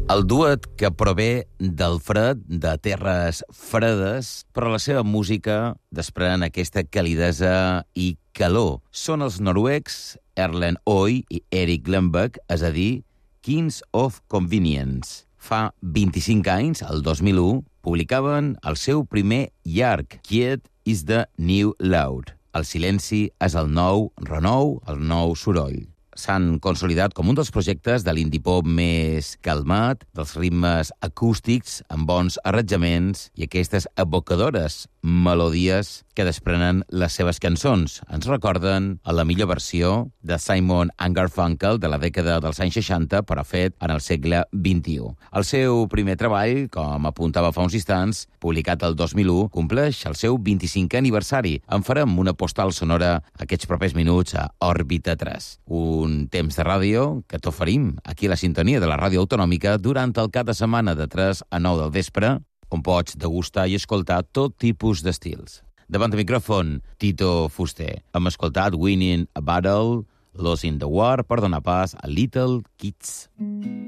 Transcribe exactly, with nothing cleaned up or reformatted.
El duet que prové del fred, de terres fredes, però la seva música desprèn aquesta calidesa i calor. Són els noruecs Erlend Øye i Erik Glenberg, és a dir, Kings of Convenience. Fa vint-i-cinc anys, el dos mil u, publicaven el seu primer llarg, Quiet is the New Loud. El silenci és el nou renou, el nou soroll. S'han consolidat com un dels projectes de l'indie pop més calmat, dels ritmes acústics amb bons arranjaments i aquestes evocadores melodies que desprenen les seves cançons. Ens recorden a la millor versió de Simon and Garfunkel de la dècada dels anys seixanta, però fet en el segle vint-i-u. El seu primer treball, com apuntava fa uns instants, publicat el dos mil u, compleix el seu vint-i-cinquè aniversari. En farem una postal sonora aquests propers minuts a Òrbita tres. Un temps de ràdio que t'oferim aquí a la sintonia de la ràdio autonòmica durant el cap de setmana de tres a nou del vespre, on pots degustar i escoltar tot tipus d'estils. Davant del micròfon, Tito Fuster. Hem escoltat Winning a Battle, Losing the War, per donar pas a Little Kids.